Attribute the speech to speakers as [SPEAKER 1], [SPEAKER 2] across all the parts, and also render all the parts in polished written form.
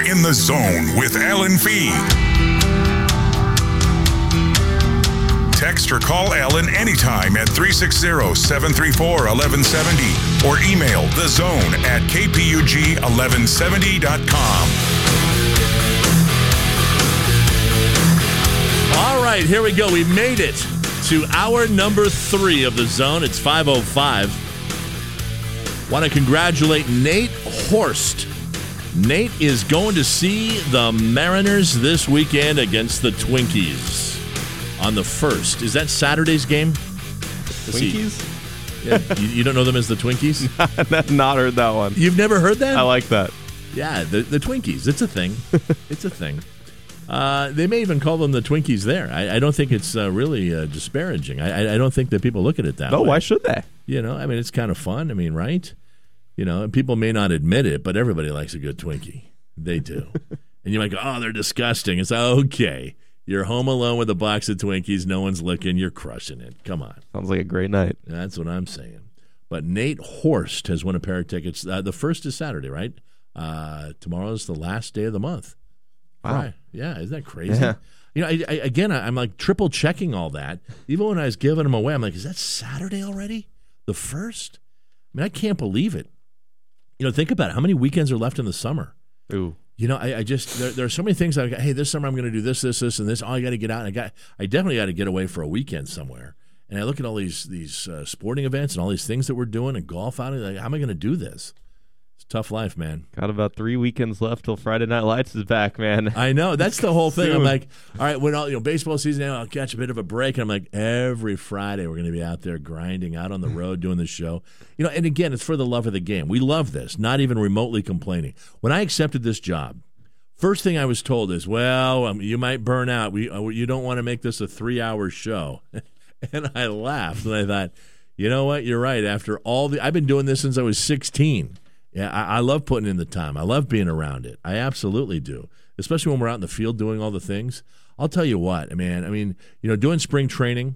[SPEAKER 1] In the Zone with Alan Fee. Text or call Alan anytime at 360-734-1170 or email thezone@kpug1170.com.
[SPEAKER 2] All right, here we go. We made it to hour number 3 of the Zone. It's 5:05. Want to congratulate Nate Horst. Nate is going to see the Mariners this weekend against the Twinkies on the 1st. Is that Saturday's game?
[SPEAKER 3] Twinkies?
[SPEAKER 2] Yeah, you don't know them as the Twinkies?
[SPEAKER 3] I've not heard that one.
[SPEAKER 2] You've never heard that?
[SPEAKER 3] I like that.
[SPEAKER 2] Yeah, the Twinkies. It's a thing. It's a thing. They may even call them the Twinkies there. I don't think it's really disparaging. I don't think that people look at it that way.
[SPEAKER 3] No, why should they?
[SPEAKER 2] You know, I mean, it's kind of fun. I mean, right? You know, and people may not admit it, but everybody likes a good Twinkie. They do. And you might go, oh, they're disgusting. It's okay. You're home alone with a box of Twinkies. No one's looking. You're crushing it. Come on.
[SPEAKER 3] Sounds like a great night.
[SPEAKER 2] That's what I'm saying. But Nate Horst has won a pair of tickets. The 1st is Saturday, right? Tomorrow's the last day of the month.
[SPEAKER 3] Wow.
[SPEAKER 2] Right. Yeah, isn't that crazy?
[SPEAKER 3] Yeah.
[SPEAKER 2] You know, I'm like triple checking all that. Even when I was giving them away, I'm like, is that Saturday already? The 1st? I mean, I can't believe it. You know, think about it. How many weekends are left in the summer?
[SPEAKER 3] Ooh.
[SPEAKER 2] You know, I just there are so many things. Hey, this summer I'm going to do this, and this. Oh, I got to get out. I definitely got to get away for a weekend somewhere. And I look at all these sporting events and all these things that we're doing and golf outing. Like, how am I going to do this? It's a tough life, man. Got
[SPEAKER 3] about 3 weekends left till Friday Night Lights is back, man.
[SPEAKER 2] I know. That's the whole thing. I'm like, all right, when baseball season now, I'll catch a bit of a break. And I'm like, every Friday we're going to be out there grinding out on the road doing the show. You know, and again, it's for the love of the game. We love this, not even remotely complaining. When I accepted this job, first thing I was told is, well, you might burn out. You don't want to make this a 3-hour show. And I laughed, and I thought, you know what? You're right. After I've been doing this since I was 16. Yeah, I love putting in the time. I love being around it. I absolutely do, especially when we're out in the field doing all the things. I'll tell you what, man. I mean, doing spring training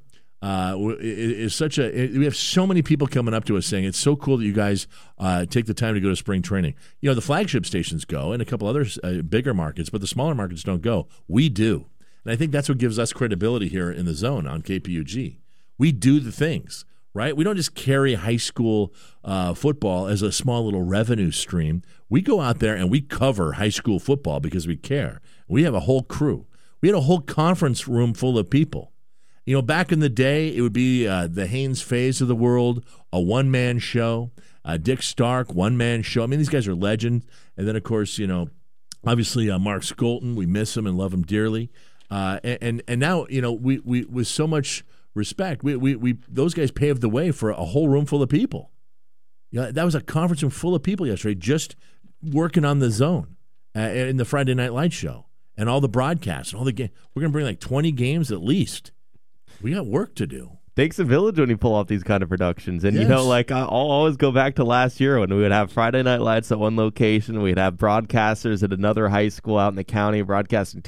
[SPEAKER 2] is such a. We have so many people coming up to us saying it's so cool that you guys take the time to go to spring training. You know, the flagship stations go, and a couple other bigger markets, but the smaller markets don't go. We do, and I think that's what gives us credibility here in the Zone on KPUG. We do the things. Right? We don't just carry high school football as a small little revenue stream. We go out there and we cover high school football because we care. We have a whole crew. We had a whole conference room full of people. You know, back in the day, it would be the Haynes Fays of the world, a one-man show. Dick Stark, one-man show. I mean, these guys are legends. And then, of course, obviously Mark Skolton. We miss him and love him dearly. And now, we with so much respect, we those guys paved the way for a whole room full of people. That was a conference room full of people yesterday just working on the Zone in the Friday Night Light show and all the broadcasts and all the games. We're going to bring like 20 games at least. We got work to do.
[SPEAKER 3] Takes a village when you pull off these kind of productions. And,
[SPEAKER 2] yes.
[SPEAKER 3] I'll always go back to last year when we would have Friday Night Lights at one location. We'd have broadcasters at another high school out in the county broadcasting